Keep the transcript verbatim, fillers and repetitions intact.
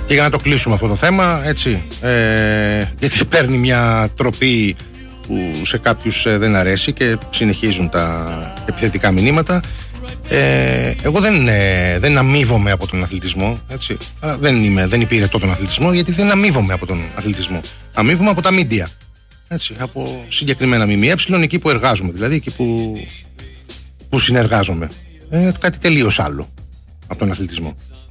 Και για να το κλείσουμε αυτό το θέμα, έτσι, ε, γιατί παίρνει μια τροπή που σε κάποιους ε, δεν αρέσει και συνεχίζουν τα επιθετικά μηνύματα. Ε, εγώ δεν, ε, δεν αμείβομαι από τον αθλητισμό, έτσι. Δεν, είμαι, δεν υπηρετώ τον αθλητισμό, γιατί δεν αμείβομαι από τον αθλητισμό. Αμείβομαι από τα μίντια, έτσι, από συγκεκριμένα ΜΜΕ, εκεί που εργάζομαι, δηλαδή εκεί που, που συνεργάζομαι. Ε, κάτι τελείως άλλο από τον αθλητισμό.